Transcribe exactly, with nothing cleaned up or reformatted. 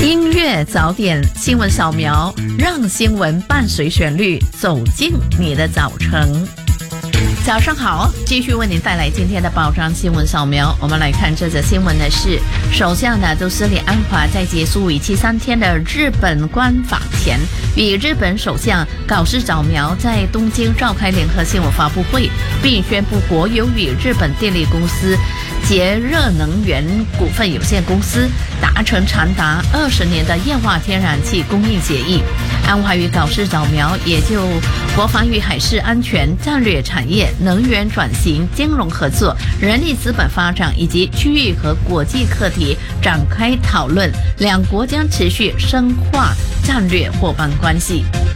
音乐早点新闻扫描，让新闻伴随旋律走进你的早晨。早上好，继续为您带来今天的报章新闻扫描。我们来看这则新闻的是，首相呢都斯里安华在结束为期三天的日本官访前，与日本首相搞事早苗在东京召开联合新闻发布会，并宣布国有与日本电力公司捷热能源股份有限公司达成长达二十年的液化天然气供应协议。安华与搞事早苗也就国防与海事安全、战略产业、能源转型、金融合作、人力资本发展以及区域和国际课题展开讨论，两国将持续深化战略伙伴关系。